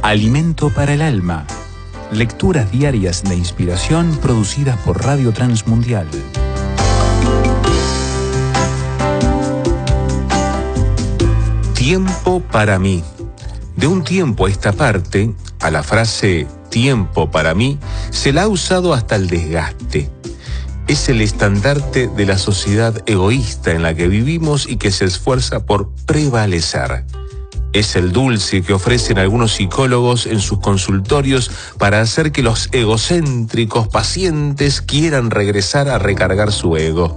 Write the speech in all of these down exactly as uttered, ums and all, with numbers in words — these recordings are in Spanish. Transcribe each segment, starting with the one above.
Alimento para el alma. Lecturas diarias de inspiración producidas por Radio Transmundial. Tiempo para mí. De un tiempo a esta parte, a la frase tiempo para mí se la ha usado hasta el desgaste. Es el estandarte de la sociedad egoísta en la que vivimos y que se esfuerza por prevalecer. Es el dulce que ofrecen algunos psicólogos en sus consultorios para hacer que los egocéntricos pacientes quieran regresar a recargar su ego.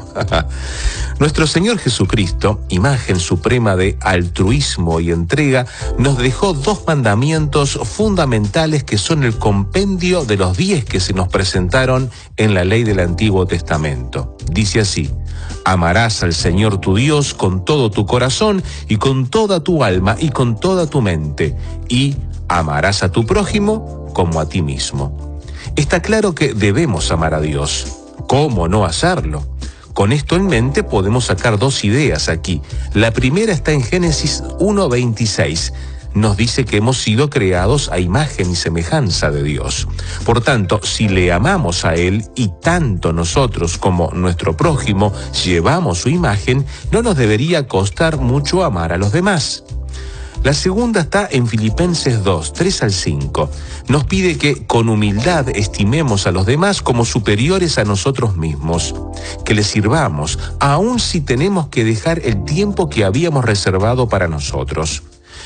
Nuestro Señor Jesucristo, imagen suprema de altruismo y entrega, nos dejó dos mandamientos fundamentales que son el compendio de los diez que se nos presentaron en la ley del Antiguo Testamento. Dice así: amarás al Señor tu Dios con todo tu corazón y con toda tu alma y con toda tu mente, y amarás a tu prójimo como a ti mismo. Está claro que debemos amar a Dios. ¿Cómo no hacerlo? Con esto en mente podemos sacar dos ideas aquí. La primera está en Génesis uno veintiséis. Nos dice que hemos sido creados a imagen y semejanza de Dios. Por tanto, si le amamos a Él y tanto nosotros como nuestro prójimo llevamos su imagen, no nos debería costar mucho amar a los demás. La segunda está en Filipenses dos, tres al cinco. Nos pide que con humildad estimemos a los demás como superiores a nosotros mismos, que les sirvamos, aun si tenemos que dejar el tiempo que habíamos reservado para nosotros.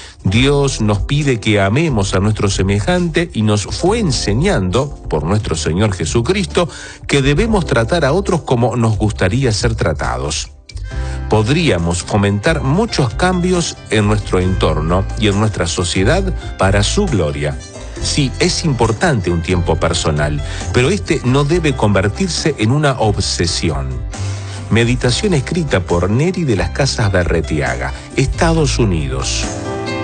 Dios nos pide que amemos a nuestro semejante y nos fue enseñando, por nuestro Señor Jesucristo, que debemos tratar a otros como nos gustaría ser tratados. Podríamos fomentar muchos cambios en nuestro entorno y en nuestra sociedad para su gloria. Sí, es importante un tiempo personal, pero este no debe convertirse en una obsesión. Meditación escrita por Neri de las Casas Berretiaga, Estados Unidos.